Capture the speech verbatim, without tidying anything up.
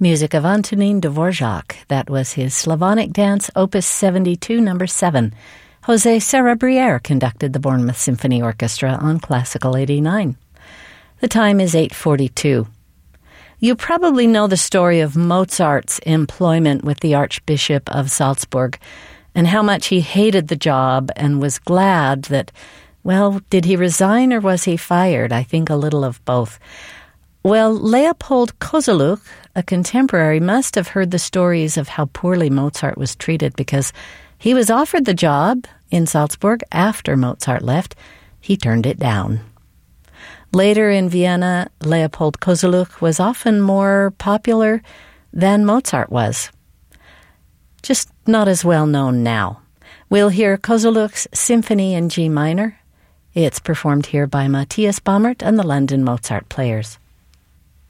Music of Antonin Dvorak. That was his Slavonic Dance, Opus seventy-two, number seven. José Serra-Brière conducted the Bournemouth Symphony Orchestra on Classical eighty-nine. The time is eight forty-two. You probably know the story of Mozart's employment with the Archbishop of Salzburg and how much he hated the job and was glad that, well, did he resign or was he fired? I think a little of both. Well, Leopold Kozelluch, a contemporary, must have heard the stories of how poorly Mozart was treated because he was offered the job in Salzburg after Mozart left. He turned it down. Later in Vienna, Leopold Kozelluch was often more popular than Mozart was. Just not as well known now. We'll hear Kozelluch's Symphony in G minor. It's performed here by Matthias Baumert and the London Mozart Players.